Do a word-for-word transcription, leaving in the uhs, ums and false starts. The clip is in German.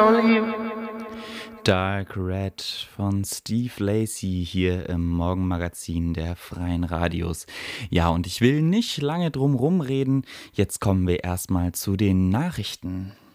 only. Dark Red von Steve Lacy hier im Morgenmagazin der Freien Radios. Ja, und ich will nicht lange drum rumreden. Jetzt kommen wir erstmal zu den Nachrichten.